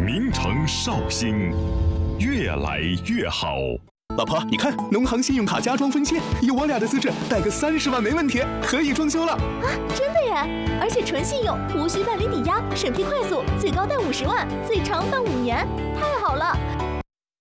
名城绍兴，越来越好。 老婆，你看，农行信用卡加装分期，有我俩的资质，贷个30万没问题，可以装修了。 啊，真的耶！而且纯信用，无需办理抵押，审批快速，最高贷50万，最长办5年，太好了！